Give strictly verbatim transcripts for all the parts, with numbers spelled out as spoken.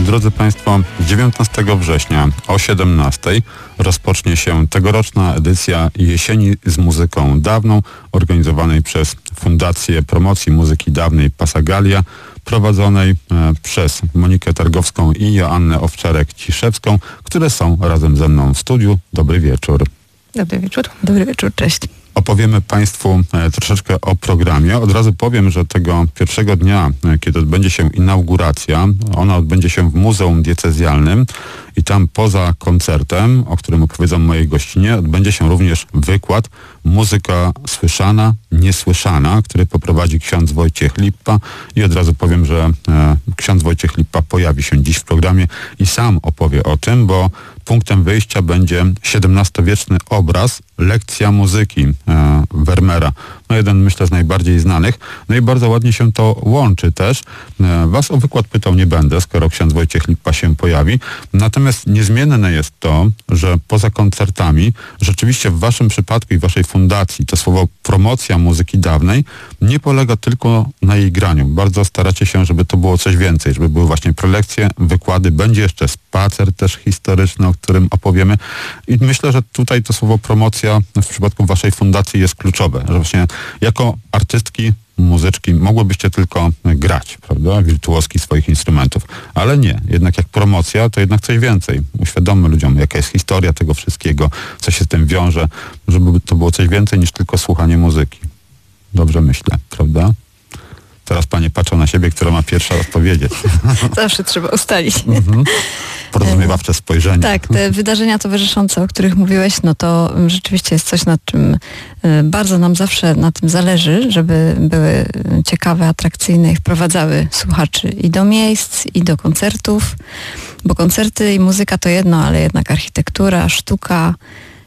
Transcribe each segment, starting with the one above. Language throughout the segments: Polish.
Drodzy Państwo, dziewiętnastego września o siedemnastej rozpocznie się tegoroczna edycja Jesieni z muzyką dawną, organizowanej przez Fundację Promocji Muzyki Dawnej Pasagalia, prowadzonej e, przez Monikę Targowską i Joannę Owczarek-Ciszewską, które są razem ze mną w studiu. Dobry wieczór. Dobry wieczór. Dobry wieczór, cześć. Opowiemy Państwu e, troszeczkę o programie. Od razu powiem, że tego pierwszego dnia, e, kiedy odbędzie się inauguracja, ona odbędzie się w Muzeum Diecezjalnym i tam poza koncertem, o którym opowiedzą mojej gościnie, odbędzie się również wykład Muzyka słyszana, niesłyszana, który poprowadzi ksiądz Wojciech Lippa i od razu powiem, że e, ksiądz Wojciech Lippa pojawi się dziś w programie i sam opowie o tym, bo punktem wyjścia będzie siedemnastowieczny obraz Lekcja muzyki e, Vermeera. No jeden, myślę, z najbardziej znanych. No i bardzo ładnie się to łączy też. E, was o wykład pytał nie będę, skoro ksiądz Wojciech Lippa się pojawi. Natomiast niezmienne jest to, że poza koncertami, rzeczywiście w waszym przypadku i waszej fundacji to słowo promocja muzyki dawnej nie polega tylko na jej graniu. Bardzo staracie się, żeby to było coś więcej, żeby były właśnie prelekcje, wykłady, będzie jeszcze spacer też historyczny, o którym opowiemy. I myślę, że tutaj to słowo promocja w przypadku waszej fundacji jest kluczowe, że właśnie jako artystki, muzyczki mogłybyście tylko grać, prawda, wirtuoski swoich instrumentów, ale nie, jednak jak promocja, to jednak coś więcej. Uświadommy ludziom, jaka jest historia tego wszystkiego, co się z tym wiąże, żeby to było coś więcej niż tylko słuchanie muzyki. Dobrze myślę, prawda? Teraz panie patrzą na siebie, która ma pierwsza odpowiedzieć. Zawsze trzeba ustalić. Mhm. Porozumiewawcze spojrzenie. Tak, te wydarzenia towarzyszące, o których mówiłeś, no to rzeczywiście jest coś, nad czym bardzo nam zawsze na tym zależy, żeby były ciekawe, atrakcyjne i wprowadzały słuchaczy i do miejsc, i do koncertów, bo koncerty i muzyka to jedno, ale jednak architektura, sztuka,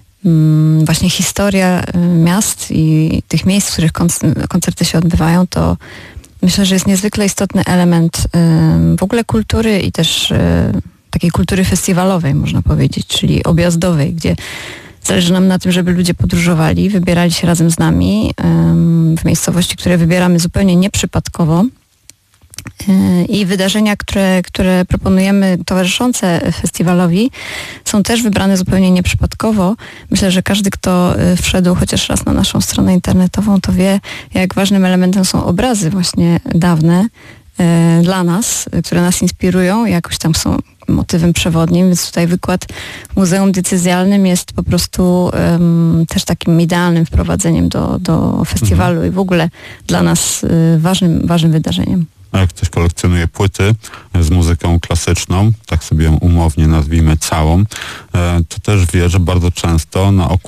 właśnie historia miast i tych miejsc, w których koncerty się odbywają, to myślę, że jest niezwykle istotny element w ogóle kultury i też takiej kultury festiwalowej, można powiedzieć, czyli objazdowej, gdzie zależy nam na tym, żeby ludzie podróżowali, wybierali się razem z nami w miejscowości, które wybieramy zupełnie nieprzypadkowo. I wydarzenia, które, które proponujemy towarzyszące festiwalowi, są też wybrane zupełnie nieprzypadkowo. Myślę, że każdy, kto wszedł chociaż raz na naszą stronę internetową, to wie, jak ważnym elementem są obrazy właśnie dawne e, dla nas, które nas inspirują, jakoś tam są motywem przewodnim, więc tutaj wykład w Muzeum Diecezjalnym jest po prostu um, też takim idealnym wprowadzeniem do, do festiwalu mhm. i w ogóle dla nas y, ważnym, ważnym wydarzeniem. A jak ktoś kolekcjonuje płyty z muzyką klasyczną, tak sobie ją umownie nazwijmy całą, to też wie, że bardzo często na